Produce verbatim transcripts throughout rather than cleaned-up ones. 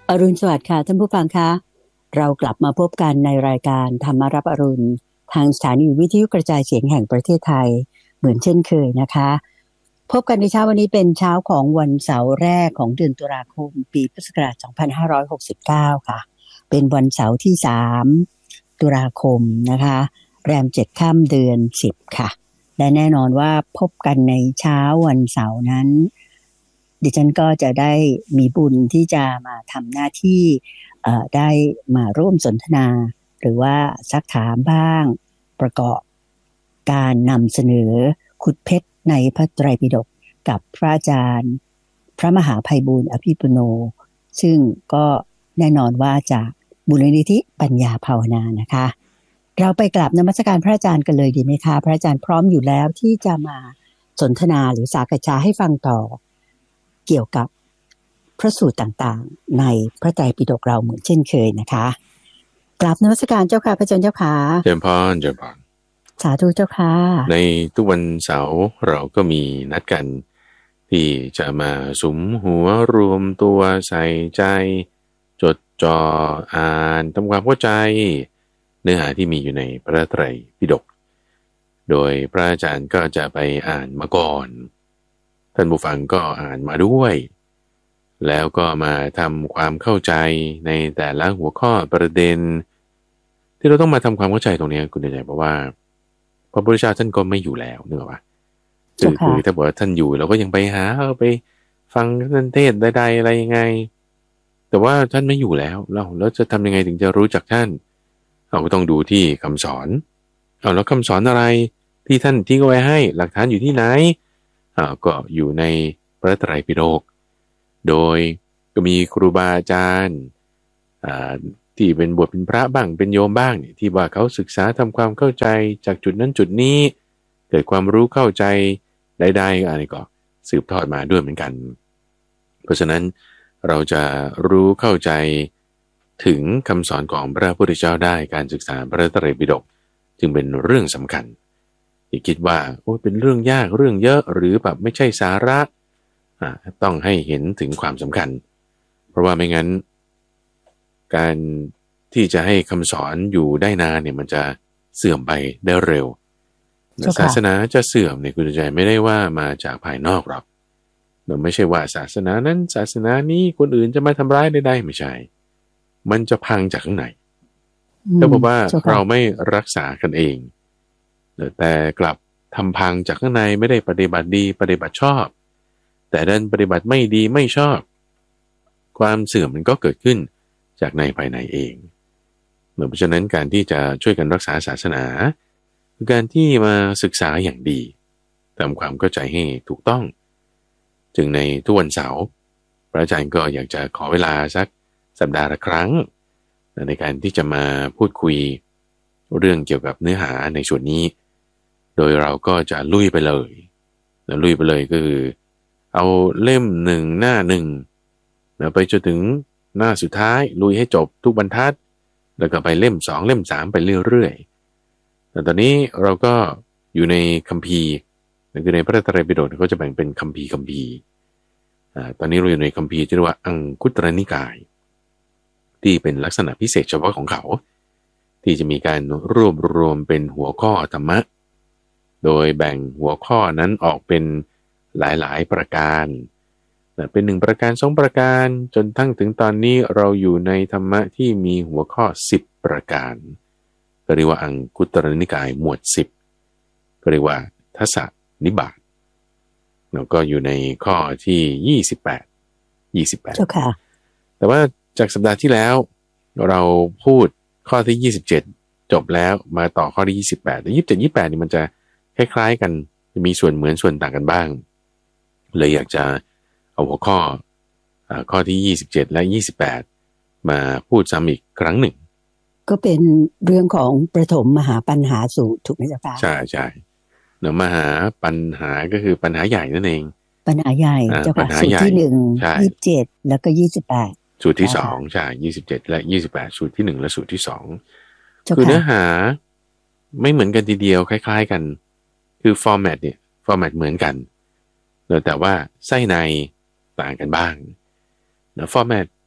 อรุณสวัสดิ์ค่ะท่านผู้ฟังคะเรากลับมาพบกันในรายการธรรมารับอรุณทางสถานีวิทยุกระจายเสียงแห่งประเทศไทยเหมือนเช่นเคยนะคะพบกันในเช้าวันนี้เป็นเช้าของวันเสาร์แรกของเดือนตุลาคมปีพุทธศักราชสองพันห้าร้อยหกสิบเก้าค่ะเป็นวันเสาร์ที่สามตุลาคมนะคะแรมเจ็ดค่ำเดือนสิบค่ะและแน่นอนว่าพบกันในเช้าวันเสาร์นั้นดิฉันก็จะได้มีบุญที่จะมาทำหน้าที่ได้มาร่วมสนทนาหรือว่าซักถามบ้างประกอบการนำเสนอขุดเพชรในพระไตรปิฎกกับพระอาจารย์พระมหาไพบูลย์อภิปุโนซึ่งก็แน่นอนว่าจากมูลนิธิปัญญาภาวนานะคะเราไปกราบนมัสการพระอาจารย์กันเลยดีไหมคะพระอาจารย์พร้อมอยู่แล้วที่จะมาสนทนาหรือสักษาให้ฟังต่อเกี่ยวกับพระสูตรต่างๆในพระไตรปิฎกเราเหมือนเช่นเคยนะคะกราบนมัสการเจ้าค่ะพระอาจารย์เจ้าค่ะเจริญพรเจริญพรสาธุเจ้าค่ะในทุกวันเสาร์เราก็มีนัดกันที่จะมาสุมหัวรวมตัวใส่ใจจดจ่ออ่านทำความเข้าใจเนื้อหาที่มีอยู่ในพระไตรปิฎกโดยพระอาจารย์ก็จะไปอ่านมาก่อนท่านผู้ฟังก็อ่านมาด้วยแล้วก็มาทำความเข้าใจในแต่ละหัวข้อประเด็นที่เราต้องมาทำความเข้าใจตรงนี้คุณใจเพราะว่าพระพุทธเจ้าท่านก็ไม่อยู่แล้วนึกออกปะคือคือถ้าบอกว่าท่านอยู่เราก็ยังไปหาเอาไปฟังท่านเทศน์ใดๆอะไรยังไงแต่ว่าท่านไม่อยู่แล้วเราแล้วจะทำยังไงถึงจะรู้จักท่านเราก็ต้องดูที่คำสอนเอาแล้วคำสอนอะไรที่ท่านทิ้งเอาไว้ให้หลักฐานอยู่ที่ไหนอ่าก็อยู่ในพระไตรปิฎกโดยก็มีครูบาอาจารย์ที่เป็นบวชเป็นพระบ้างเป็นโยมบ้างเนี่ยที่ว่าเขาศึกษาทำความเข้าใจจากจุดนั้นจุดนี้เกิดความรู้เข้าใจใดๆอะไรก็สืบทอดมาด้วยเหมือนกันเพราะฉะนั้นเราจะรู้เข้าใจถึงคำสอนของพระพุทธเจ้าได้การศึกษาพระไตรปิฎกจึงเป็นเรื่องสำคัญอย่าคิดว่าโอ้เป็นเรื่องยากเรื่องเยอะหรือแบบไม่ใช่สาระต้องให้เห็นถึงความสำคัญเพราะว่าไม่งั้นการที่จะให้คำสอนอยู่ได้นานเนี่ยมันจะเสื่อมไปได้เร็วศาสนาจะเสื่อมเนี่ยคุณใจไม่ได้ว่ามาจากภายนอกหรอกเราไม่ใช่ว่าศาสนานั้นศาสนานี้คนอื่นจะมาทำร้ายได้ไม่ใช่มันจะพังจากข้างในก็เพราะว่าเราไม่รักษากันเองแต่กลับทำพังจากข้างในไม่ได้ปฏิบัติดีปฏิบัติชอบแต่ดันปฏิบัติไม่ดีไม่ชอบความเสื่อมมันก็เกิดขึ้นจากในภายในเองเพราะฉะนั้นการที่จะช่วยกันรักษาศาสนาคือการที่มาศึกษาอย่างดีทำความเข้าใจให้ถูกต้องจึงในทุกวันเสาร์พระอาจารย์ก็อยากจะขอเวลาสักสัปดาห์ละครั้งในการที่จะมาพูดคุยเรื่องเกี่ยวกับเนื้อหาในส่วนนี้โดยเราก็จะลุยไปเลยลุยไปเลยก็คือเอาเล่มหนึ่งหน้าหนึ่งไปจนถึงหน้าสุดท้ายลุยให้จบทุกบรรทัดแล้วก็ไปเล่มสองเล่มสามไปเรื่อยๆแต่ตอนนี้เราก็อยู่ในคัมภีร์นั่นคือในพระไตรปิฎกเขาจะแบ่งเป็นคัมภีร์คัมภีร์อ่าตอนนี้เราอยู่ในคัมภีร์ที่เรียกว่าอังคุตรนิกายที่เป็นลักษณะพิเศษเฉพาะของเขาที่จะมีการรวบรวมเป็นหัวข้อธรรมะโดยแบ่งหัวข้อนั้นออกเป็นหลายๆประการเป็นหนึ่งประการสองประการจนทั้งถึงตอนนี้เราอยู่ในธรรมะที่มีหัวข้อสิบประการก็เรียกว่าอังคุตรนิกายหมวดสิบก็เรียกว่าทัสสนิบาตแล้วก็อยู่ในข้อที่ยี่สิบแปด ยี่สิบแปดแต่ว่าจากสัปดาห์ที่แล้วเราพูดข้อที่ยี่สิบเจ็ดจบแล้วมาต่อข้อที่ยี่สิบแปดแต่ยี่สิบเจ็ด ยี่สิบแปดนี่มันจะคล้ายๆกันจะมีส่วนเหมือนส่วนต่างกันบ้างเลยอยากจะเอาหัวข้อข้อที่ยี่สิบเจ็ดและยี่สิบแปดมาพูดซ้ำอีกครั้งหนึ่งก็เป็นเรื่องของประถมมหาปัญหาสูตรถูกไหมจ๊ะป้าใช่ใช่เนาะมหาปัญหาก็คือปัญหาใหญ่นั่นเองปัญหาใหญ่เจ้าค่ะสูตรที่หนึ่งยี่สิบเจ็ดแล้วก็ยี่สิบแปดสูตรที่สองใช่ยี่สิบเจ็ดและยี่สิบแปดสูตรที่หนึ่งและสูตรที่สองคือเนื้อหาไม่เหมือนกันทีเดียวคล้ายๆกันคือฟอร์แมตเนี่ยฟอร์แมตเหมือนกันแต่ว่าไส้ในต่างกันบ้างนะฟอร์แมต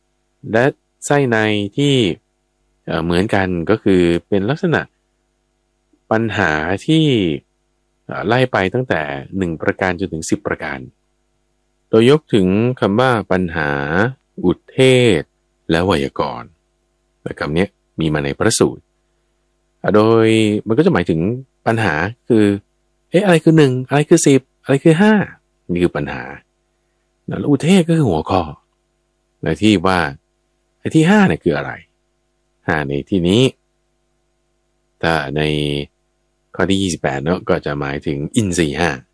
และไส้ในที่เหมือนกันก็คือเป็นลักษณะปัญหาที่ไล่ไปตั้งแต่หนึ่งประการจนถึงสิบประการโดยยกถึงคำว่าปัญหาอุทเทศและไวยากรณ์แต่คำนี้มีมาในพระสูตรโดยมันก็จะหมายถึงปัญหาคือเอ๊ะอะไรคือหนึ่งอะไรคือสิบอะไรคือห้านี่คือปัญหาแล้วอุทเทศก็คือหัวข้อในที่ว่าไอ้ที่ห้าเนี่ยคืออะไรห้าในที่นี้ถ้าในข้อที่ยี่สิบแปดเนาะก็จะหมายถึงอินทรีย์ห้า